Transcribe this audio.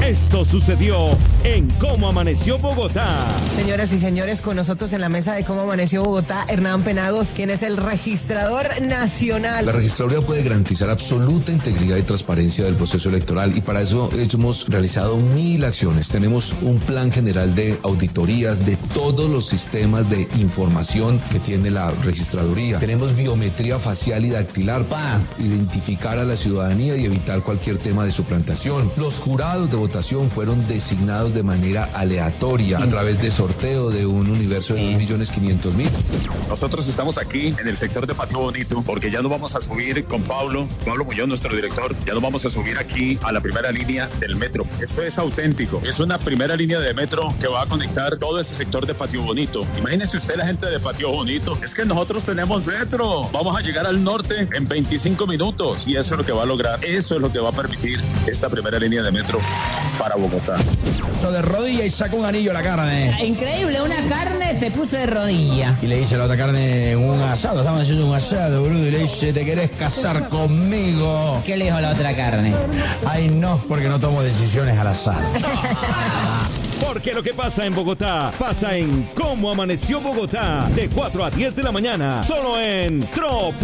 Esto sucedió en Cómo Amaneció Bogotá. Señoras y señores, con nosotros en la mesa de Cómo Amaneció Bogotá, Hernán Penagos, quien es el registrador nacional. La registraduría puede garantizar absoluta integridad y transparencia del proceso electoral y para eso hemos realizado 1000 acciones. Tenemos un plan general de auditorías de todos los sistemas de información que tiene la registraduría. Tenemos biometría facial y dactilar para identificar a la ciudadanía y evitar cualquier tema de suplantación. Los jurados de votación fueron designados de manera aleatoria a través de sorteo de un universo de 2.500.000. Nosotros estamos aquí en el sector de Patio Bonito porque ya nos vamos a subir con Pablo Muñoz, nuestro director, ya nos vamos a subir aquí a la primera línea del metro. Esto es auténtico, es una primera línea de metro que va a conectar todo ese sector de Patio Bonito. Imagínese usted la gente de Patio Bonito, es que nosotros tenemos metro, vamos a llegar al norte en 25 minutos y eso es lo que va a lograr, eso es lo que va a permitir esta primera línea de metro para Bogotá. Eso de rodilla y sacó un anillo a la carne. Increíble, una carne se puso de rodilla. Y le dice a la otra carne un asado, estaban haciendo un asado, boludo, y le dice, ¿te querés casar conmigo? ¿Qué le dijo la otra carne? Ay, no, porque no tomo decisiones al azar. Porque lo que pasa en Bogotá, pasa en Cómo Amaneció Bogotá, de 4 a 10 de la mañana, solo en Tropi.